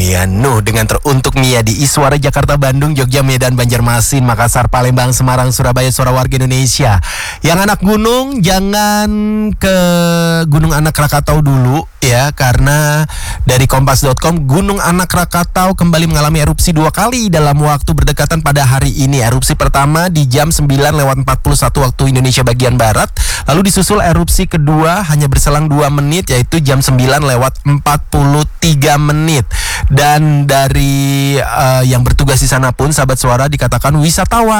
Mia Nuh dengan Teruntuk Mia di Iswara Jakarta, Bandung, Jogja, Medan, Banjarmasin, Makassar, Palembang, Semarang, Surabaya, suara warga Indonesia. Yang anak gunung jangan ke Gunung Anak Rakatau dulu ya, karena dari kompas.com Gunung Anak Rakatau kembali mengalami erupsi 2 kali dalam waktu berdekatan pada hari ini. Erupsi pertama di jam 9:41 waktu Indonesia bagian Barat, lalu disusul erupsi kedua hanya berselang 2 menit yaitu jam 9:43 menit. Dan dari yang bertugas di sana pun sahabat suara dikatakan wisatawan